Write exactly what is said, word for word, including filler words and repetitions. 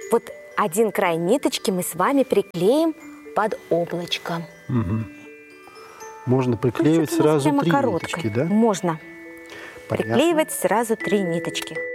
Вот один край ниточки мы с вами приклеим под облачко. Угу. Можно приклеивать сразу три короткой. ниточки, да? Можно. Понятно. Приклеивать сразу три ниточки.